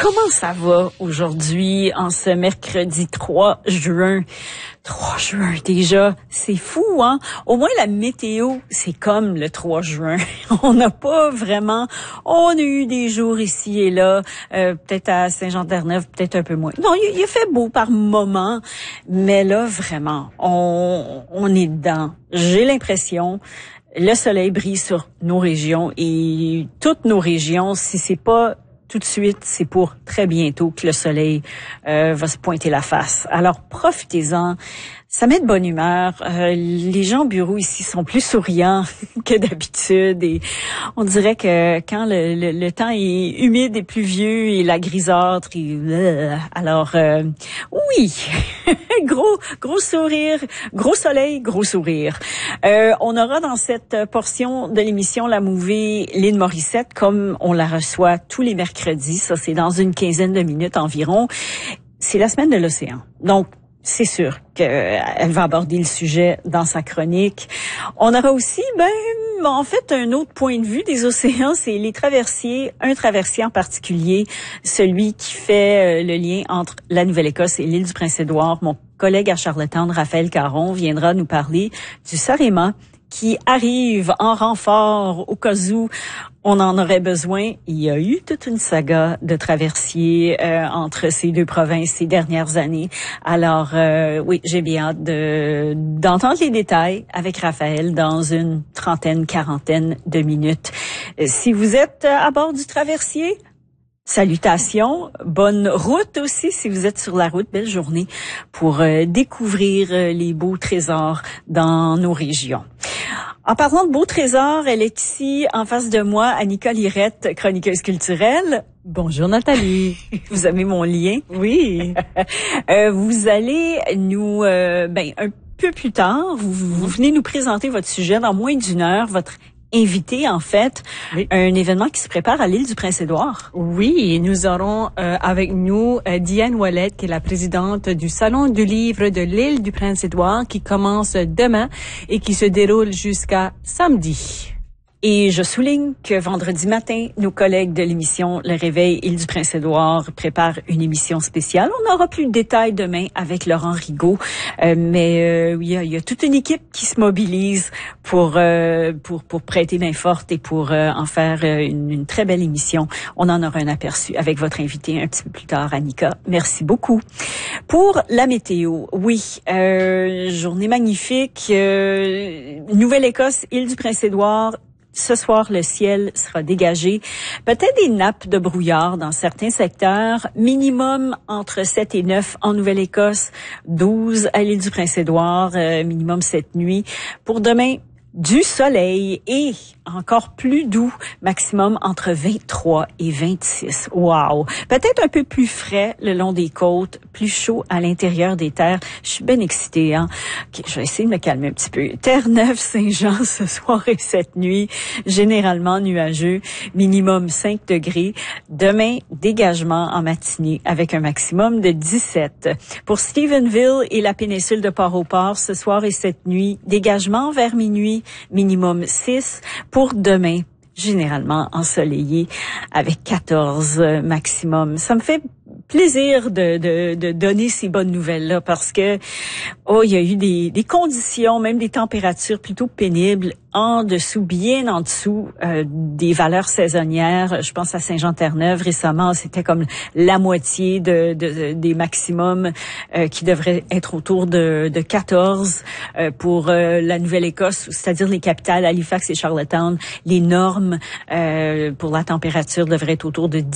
Comment ça va aujourd'hui en ce mercredi 3 juin? 3 juin déjà, c'est fou, hein? Au moins la météo, c'est comme le 3 juin. On n'a pas vraiment... On a eu des jours ici et là, peut-être à Saint-Jean-Terre-Neuve, peut-être un peu moins. Non, il a fait beau par moments, mais là, vraiment, on est dedans. J'ai l'impression... Le soleil brille sur nos régions et toutes nos régions, si c'est pas tout de suite, c'est pour très bientôt que le soleil va se pointer la face. Alors profitez-en, ça met de bonne humeur. Les gens au bureau ici sont plus souriants que d'habitude et on dirait que quand le temps est humide et pluvieux et la grisâtre, alors oui, gros sourire, gros soleil, gros sourire. On aura dans cette portion de l'émission La Mouvée Lynn Morissette, comme on la reçoit tous les mercredis. Ça, c'est dans une quinzaine de minutes environ. C'est la semaine de l'océan. Donc, c'est sûr qu'elle va aborder le sujet dans sa chronique. On aura aussi, en fait, un autre point de vue des océans, c'est les traversiers, un traversier en particulier, celui qui fait le lien entre la Nouvelle-Écosse et l'île du Prince-Édouard. Mon collègue à Charlottetown, Raphaël Caron, viendra nous parler du Saréma qui arrive en renfort au cas où on en aurait besoin. Il y a eu toute une saga de traversiers entre ces deux provinces ces dernières années. Alors, oui, j'ai bien hâte d'entendre les détails avec Raphaël dans une quarantaine de minutes. Si vous êtes à bord du traversier, salutations, bonne route aussi si vous êtes sur la route, belle journée pour découvrir les beaux trésors dans nos régions. En parlant de beaux trésors, elle est ici en face de moi, Annika Lirette, chroniqueuse culturelle. Bonjour Nathalie. Vous aimez mon lien? Oui. Vous allez nous, un peu plus tard, vous venez nous présenter votre sujet dans moins d'une heure, votre invité, en fait, oui. Un événement qui se prépare à l'île du Prince-Édouard. Oui, nous aurons avec nous Diane Ouellette, qui est la présidente du Salon du livre de l'île du Prince-Édouard, qui commence demain et qui se déroule jusqu'à samedi. Et je souligne que vendredi matin, nos collègues de l'émission Le Réveil Île du Prince-Édouard préparent une émission spéciale. On aura plus de détails demain avec Laurent Rigaud, mais il y a toute une équipe qui se mobilise pour prêter main forte et pour en faire une très belle émission. On en aura un aperçu avec votre invité un petit peu plus tard, Annika. Merci beaucoup. Pour la météo, oui, journée magnifique, Nouvelle-Écosse, Île du Prince-Édouard. Ce soir, le ciel sera dégagé. Peut-être des nappes de brouillard dans certains secteurs. Minimum entre 7 et 9 en Nouvelle-Écosse, 12 à l'île du Prince-Édouard, minimum cette nuit. Pour demain, du soleil et encore plus doux, maximum entre 23 et 26. Wow! Peut-être un peu plus frais le long des côtes, plus chaud à l'intérieur des terres. Je suis bien excitée, hein? Okay, je vais essayer de me calmer un petit peu. Terre-Neuve, Saint-Jean, ce soir et cette nuit, généralement nuageux, minimum 5 degrés. Demain, dégagement en matinée avec un maximum de 17. Pour Stephenville et la péninsule de Port-au-Port, ce soir et cette nuit, dégagement vers minuit, minimum 6. Pour demain, généralement ensoleillé avec 14 maximum. Ça me fait plaisir de donner ces bonnes nouvelles-là parce que, il y a eu des conditions, même des températures plutôt pénibles bien en dessous des valeurs saisonnières. Je pense à Saint-Jean-Terre-Neuve récemment, c'était comme la moitié des maximums qui devraient être autour de 14 pour la Nouvelle-Écosse, c'est-à-dire les capitales Halifax et Charlottetown. Les normes pour la température devraient être autour de